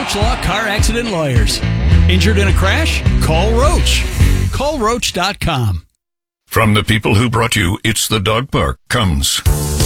Roach Law Car Accident Lawyers. Injured in a crash? Call Roach. Call Roach.com. From the people who brought you It's the Dog Park comes